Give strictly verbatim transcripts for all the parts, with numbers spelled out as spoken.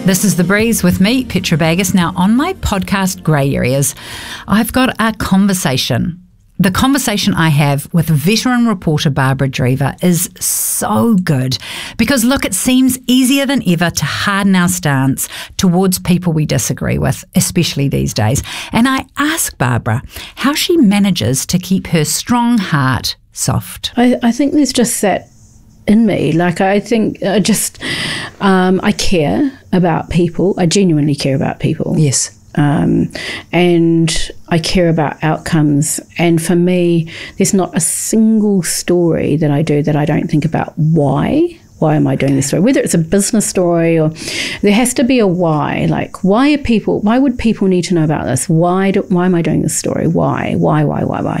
This is The Breeze with me, Petra Baggus. Now, on my podcast, Grey Areas, I've got a conversation. The conversation I have with veteran reporter Barbara Dreaver is so good because, look, it seems easier than ever to harden our stance towards people we disagree with, especially these days. And I ask Barbara how she manages to keep her strong heart soft. I, I think there's just that in me. Like, I think I just, um, I care about people. I genuinely care about people. Yes. Um, and I care about outcomes. And for me, there's not a single story that I do that I don't think about why. Why am I doing this story? Whether it's a business story or there has to be a why. Like, why are people, why would people need to know about this? Why do, why am I doing this story? Why, why, why, why, why?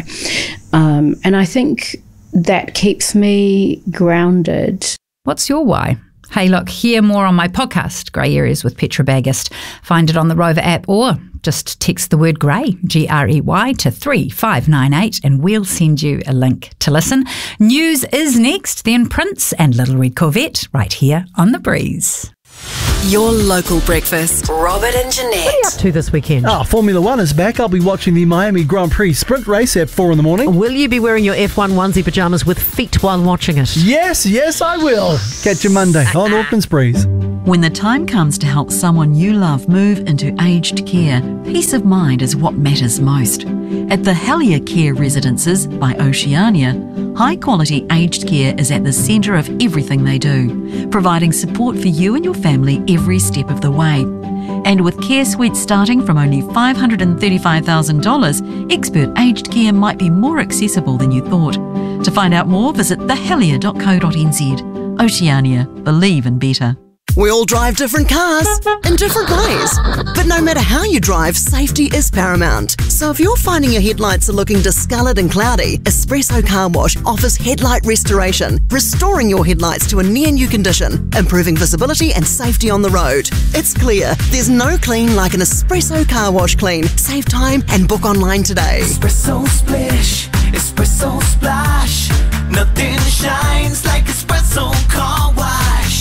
Um, and I think that keeps me grounded. What's your why? Hey, look, hear more on my podcast, Grey Areas with Petra Baggus. Find it on the Rover app or just text the word grey, G R E Y, to three five nine eight and we'll send you a link to listen. News is next, then Prince and Little Red Corvette right here on The Breeze. Your local breakfast. Robert and Jeanette. What are you up to this weekend? Oh, Formula One is back. I'll be watching the Miami Grand Prix sprint race at four in the morning. Will you be wearing your F one onesie pyjamas with feet while watching it? Yes, yes, I will. Catch you Monday on Auckland's Breeze. When the time comes to help someone you love move into aged care, peace of mind is what matters most. At the Helier Care Residences by Oceania, high-quality aged care is at the centre of everything they do, providing support for you and your family every step of the way. And with care suites starting from only five hundred thirty-five thousand dollars, expert aged care might be more accessible than you thought. To find out more, visit the helier dot co dot n z. Oceania, believe in better. We all drive different cars in different ways. But no matter how you drive, safety is paramount. So if you're finding your headlights are looking discoloured and cloudy, Espresso Car Wash offers headlight restoration, restoring your headlights to a near-new condition, improving visibility and safety on the road. It's clear, there's no clean like an Espresso Car Wash clean. Save time and book online today. Espresso Splish, Espresso Splash. Nothing shines like Espresso Car Wash.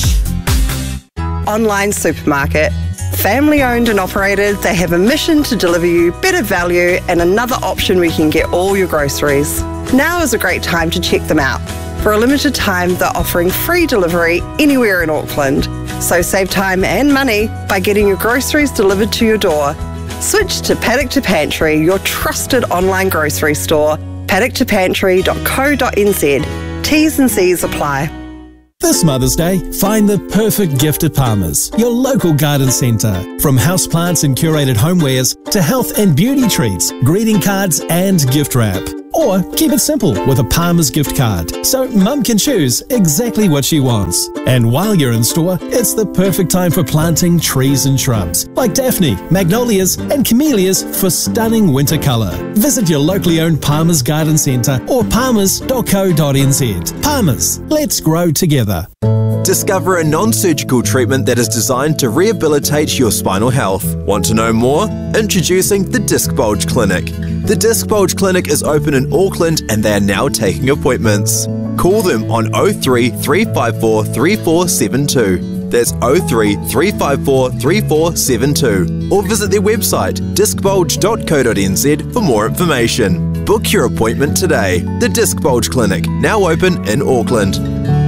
Online supermarket. Family owned and operated, they have a mission to deliver you better value and another option where you can get all your groceries. Now is a great time to check them out. For a limited time, they're offering free delivery anywhere in Auckland. So save time and money by getting your groceries delivered to your door. Switch to Paddock to Pantry, your trusted online grocery store. paddock to pantry dot co dot n z. T's and C's apply. This Mother's Day, find the perfect gift at Palmer's, your local garden centre. From houseplants and curated homewares to health and beauty treats, greeting cards and gift wrap. Or keep it simple with a Palmer's gift card, so Mum can choose exactly what she wants. And while you're in store, it's the perfect time for planting trees and shrubs, like Daphne, Magnolias and Camellias for stunning winter colour. Visit your locally owned Palmer's Garden Centre or palmers dot co dot n z. Palmer's, let's grow together. Discover a non-surgical treatment that is designed to rehabilitate your spinal health. Want to know more? Introducing the Disc Bulge Clinic. The Disc Bulge Clinic is open in Auckland and they are now taking appointments. Call them on oh three, three five four, three four seven two. That's oh three, three five four, three four seven two. Or visit their website, disc bulge dot co dot n z for more information. Book your appointment today. The Disc Bulge Clinic, now open in Auckland.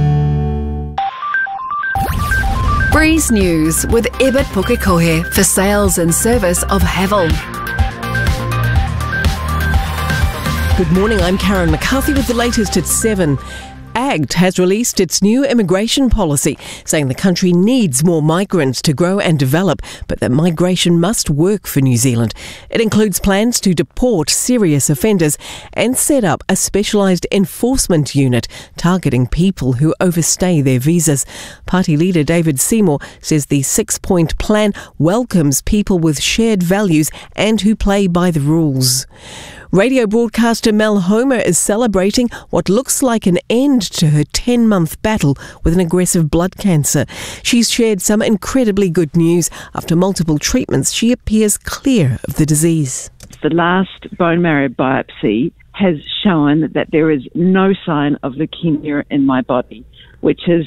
Breeze News with Ebert Pukekohe for sales and service of Havel. Good morning, I'm Karen McCarthy with the latest at seven. A G T has released its new immigration policy, saying the country needs more migrants to grow and develop, but that migration must work for New Zealand. It includes plans to deport serious offenders and set up a specialised enforcement unit targeting people who overstay their visas. Party leader David Seymour says the six-point plan welcomes people with shared values and who play by the rules. Radio broadcaster Mel Homer is celebrating what looks like an end to her ten-month battle with an aggressive blood cancer. She's shared some incredibly good news. After multiple treatments, she appears clear of the disease. The last bone marrow biopsy has shown that there is no sign of leukemia in my body, which is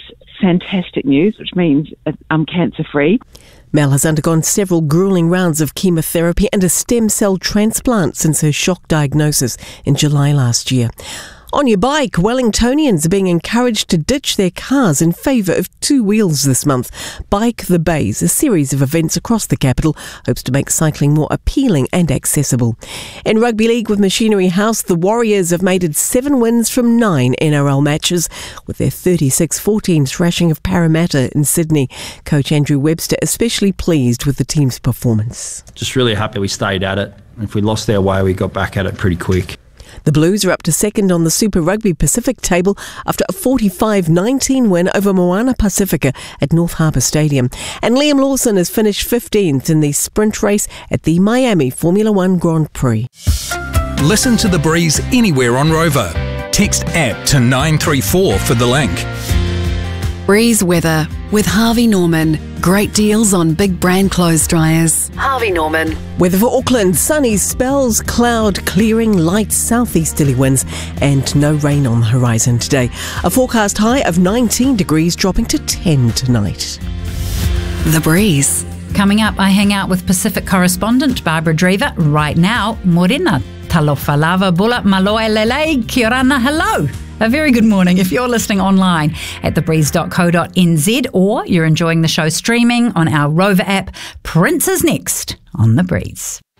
fantastic news, which means I'm cancer-free. Mel has undergone several gruelling rounds of chemotherapy and a stem cell transplant since her shock diagnosis in July last year. On your bike, Wellingtonians are being encouraged to ditch their cars in favour of two wheels this month. Bike the Bays, a series of events across the capital, hopes to make cycling more appealing and accessible. In rugby league with Machinery House, the Warriors have made it seven wins from nine N R L matches, with their thirty-six fourteen thrashing of Parramatta in Sydney. Coach Andrew Webster especially pleased with the team's performance. Just really happy we stayed at it. If we lost our way, we got back at it pretty quick. The Blues are up to second on the Super Rugby Pacific table after a forty-five nineteen win over Moana Pacifica at North Harbour Stadium. And Liam Lawson has finished fifteenth in the sprint race at the Miami Formula One Grand Prix. Listen to The Breeze anywhere on Rover. Text app to nine three four for the link. Breeze weather with Harvey Norman. Great deals on big brand clothes dryers. Harvey Norman. Weather for Auckland, sunny spells, cloud clearing, light southeasterly winds and no rain on the horizon today. A forecast high of nineteen degrees, dropping to ten tonight. The Breeze. Coming up, I hang out with Pacific correspondent Barbara Dreaver. Right now, Morena Talofa Lava Bula Maloe Lele Kia Rana. Hello. A very good morning if you're listening online at the breeze dot co dot n z or you're enjoying the show streaming on our Rover app. Prince is next on The Breeze.